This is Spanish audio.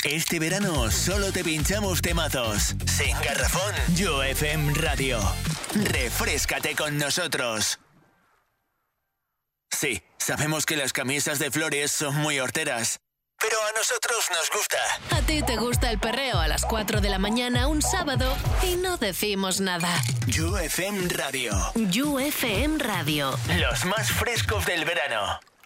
Este verano solo te pinchamos temazos. Sin garrafón, You FM Radio. Refréscate con nosotros. Sí, sabemos que las camisas de flores son muy horteras, pero a nosotros nos gusta. A ti te gusta el perreo a las 4 de la mañana un sábado y no decimos nada. You FM Radio. You FM Radio. Los más frescos del verano.